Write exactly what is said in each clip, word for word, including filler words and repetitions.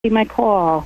my call.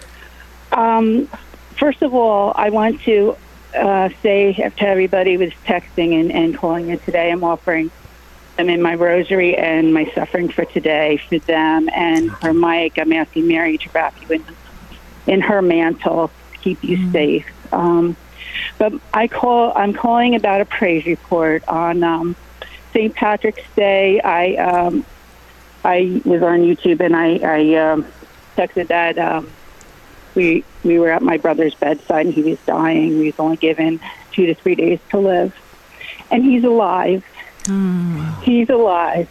Um, first of all, I want to uh, say to everybody who was texting and, and calling in today, I'm offering them in my rosary and my suffering for today for them. And for Mike, I'm asking Mary to wrap you in, in her mantle to keep you mm. safe. Um, but I call, I'm calling about a praise report on um, Saint Patrick's Day. I um, I was on YouTube and I, I um, texted that um, we we were at my brother's bedside and he was dying. He was only given two to three days to live, and he's alive. Mm. He's alive.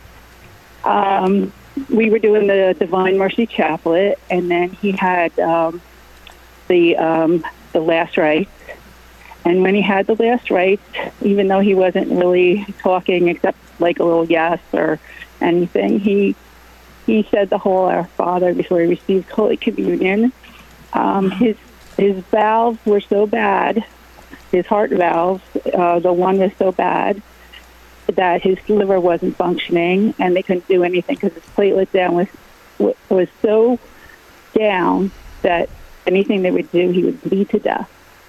Um, we were doing the Divine Mercy Chaplet, and then he had um, the um, the last rites. And when he had the last rites, even though he wasn't really talking except like a little yes or anything, he he said the whole Our Father before he received Holy Communion. Um, his his valves were so bad, his heart valves, uh, the one was so bad that his liver wasn't functioning, and they couldn't do anything because his platelet down was was so down that anything they would do, he would bleed to death.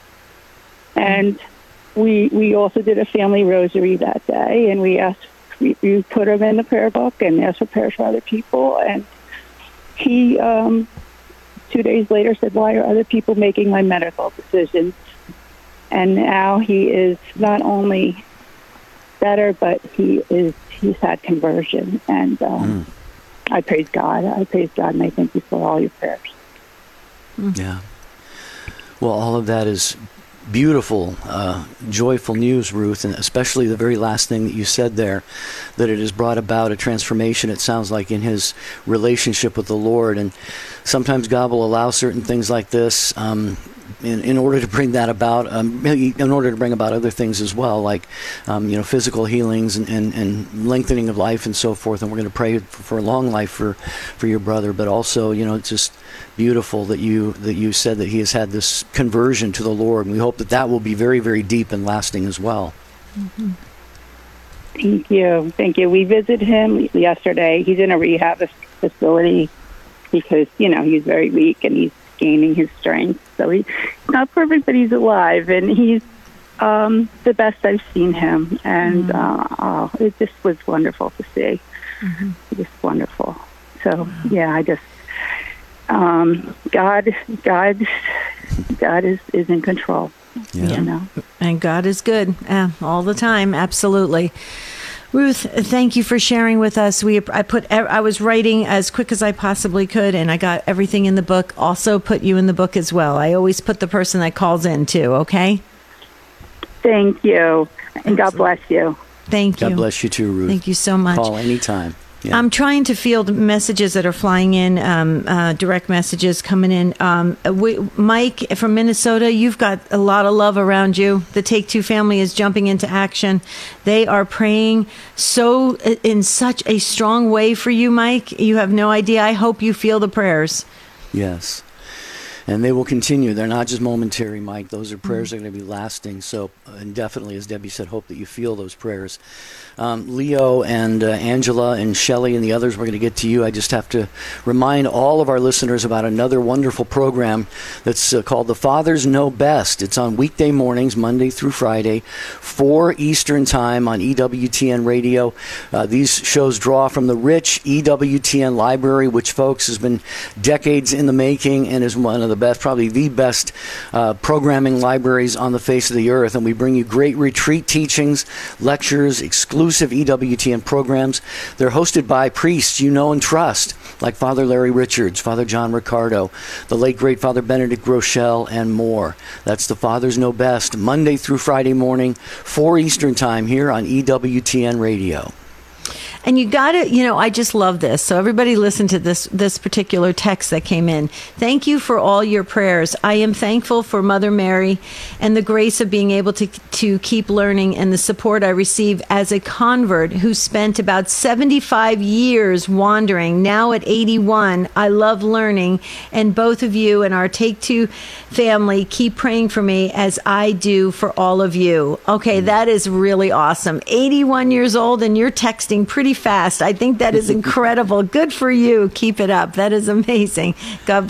And we we also did a family rosary that day, and we asked we, we put him in the prayer book and asked for prayers for other people. And he um, two days later said, "Why are other people making my medical decisions?" And now he is not only better, but he is he's had conversion. And um, mm. I praise God. I praise God, and I thank you for all your prayers. Mm. Yeah. Well, all of that is beautiful, uh, joyful news, Ruth, and especially the very last thing that you said there, that it has brought about a transformation, it sounds like, in his relationship with the Lord. And sometimes God will allow certain things like this um, in, in order to bring that about, um, in order to bring about other things as well, like um, you know, physical healings and, and, and lengthening of life and so forth. And we're going to pray for, for a long life for, for your brother, but also, you know, it's just beautiful that you that you said that he has had this conversion to the Lord, and we hope that that will be very, very deep and lasting as well. Mm-hmm. Thank you. Thank you. We visited him yesterday. He's in a rehab facility because, you know, he's very weak and he's gaining his strength. So he's not perfect, but he's alive, and he's um, the best I've seen him. And mm-hmm. uh, oh, it just was wonderful to see. Mm-hmm. Just wonderful. So, mm-hmm. yeah, I just Um, God, God, God is, is in control. Yeah. You know? And God is good uh, all the time. Absolutely. Ruth, thank you for sharing with us. We, I put, I was writing as quick as I possibly could, and I got everything in the book. Also put you in the book as well. I always put the person that calls in too. Okay. Thank you. And God bless you. Thank you. God bless you too, Ruth. Thank you so much. Call anytime. Yeah. I'm trying to field messages that are flying in, um, uh, direct messages coming in. Um, we, Mike from Minnesota, you've got a lot of love around you. The Take Two family is jumping into action. They are praying so in such a strong way for you, Mike. You have no idea. I hope you feel the prayers. Yes. And they will continue. They're not just momentary, Mike. Those are prayers that are going to be lasting. So, and definitely, as Debbie said, hope that you feel those prayers. Um, Leo and uh, Angela and Shelley and the others, we're going to get to you. I just have to remind all of our listeners about another wonderful program that's uh, called The Fathers Know Best. It's on weekday mornings, Monday through Friday, four Eastern Time on E W T N Radio. Uh, these shows draw from the rich E W T N library, which, folks, has been decades in the making and is one of the best, probably the best uh, programming libraries on the face of the earth. And we bring you great retreat teachings, lectures, exclusive E W T N programs. They're hosted by priests you know and trust, like Father Larry Richards, Father John Ricardo, the late great Father Benedict Groeschel, and more. That's The Fathers Know Best, Monday through Friday morning, four Eastern Time here on E W T N Radio. And you got to, you know, I just love this. So everybody listen to this this particular text that came in. Thank you for all your prayers. I am thankful for Mother Mary and the grace of being able to to keep learning and the support I receive as a convert who spent about seventy-five years wandering. Now at eighty-one, I love learning. And both of you and our Take Two family keep praying for me as I do for all of you. Okay, that is really awesome. eighty-one years old and you're texting pretty pretty fast. I think that is incredible. Good for you. Keep it up. That is amazing. God bless.